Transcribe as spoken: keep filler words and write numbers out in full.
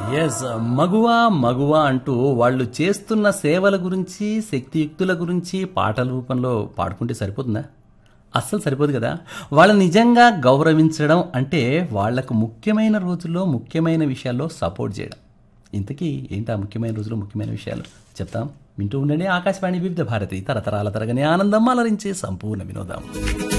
yes మగువ మగువ అంటూ వాళ్ళు చేస్తున్న సేవల గురించి శక్తియుక్తుల గురించి పాటల రూపంలో పాడుకుంటే సరిపోతుందా అస్సలు సరిపోదు కదా వాళ్ళని నిజంగా గౌరవించడం అంటే వాళ్లకు ముఖ్యమైన రోజుల్లో ముఖ్యమైన విషయాల్లో సపోర్ట్ చేయడం ఇంతకీ ఏంటి ఆ ముఖ్యమైన రోజుల్లో ముఖ్యమైన విషయాలు చెప్తాం వింటూ ఉండండి ఆకాశవాణి వివిధ భారతి తరతరాల తరగని ఆనందం అలరించే సంపూర్ణ వినోదం